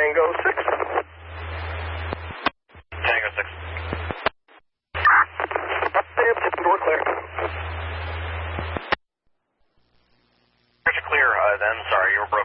Tango 6. Tango 6. Door clear. Clear, then, sorry, you were broken.